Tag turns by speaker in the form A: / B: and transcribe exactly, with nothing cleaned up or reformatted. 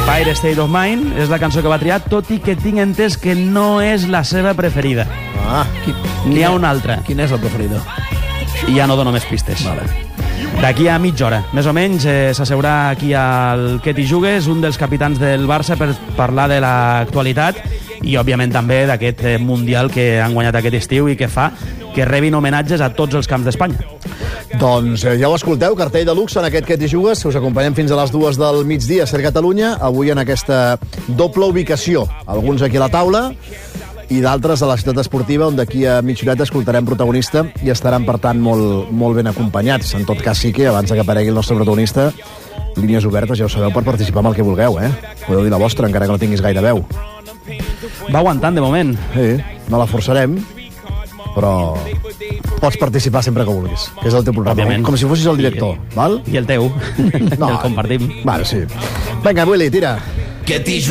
A: Empire State of Mind és la cançó que va triar, tot i que tinc entès que no és la seva preferida.
B: Ah,
A: n'hi ha una altra.
B: Quina és la preferida?
A: I ja no dono més pistes.
B: Vale.
A: D'aquí a mitja hora, més o menys, eh, s'asseurà aquí al Que t'hi jugues, un dels capitans del Barça, per parlar de l'actualitat i, òbviament, també d'aquest eh, Mundial que han guanyat aquest estiu i que fa que rebin homenatges a tots els camps d'Espanya.
B: Doncs eh, ja ho escolteu, cartell de luxe en aquest Que t'hi jugues. Us acompanyem fins a les dues del migdia a Ser Catalunya, avui en aquesta doble ubicació. Alguns aquí a la taula i d'altres a la ciutat esportiva, on d'aquí a mitja horeta escoltarem protagonista i estaran, per tant, molt, molt ben acompanyats. En tot cas, sí que, abans que aparegui el nostre protagonista, línies obertes, ja ho sabeu, per participar amb el que vulgueu, eh? Podeu dir la vostra, encara que no tinguis gaire veu.
A: Va aguantant, de moment.
B: Sí, no la forçarem, però pots participar sempre que vulguis, que és el teu programa,
A: òbviament.
B: Com si fossis el director,
A: I,
B: val?
A: I el teu, no, el compartim.
B: Vale, sí. Vinga, Willy, tira.
C: Que t'hi